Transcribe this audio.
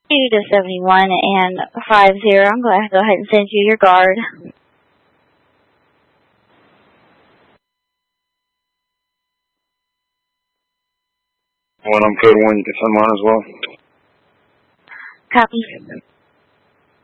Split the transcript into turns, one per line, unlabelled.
You to 71 and 50. I'm going to go ahead and send you your guard.
When I'm code 1, you can send mine as well.
Copy.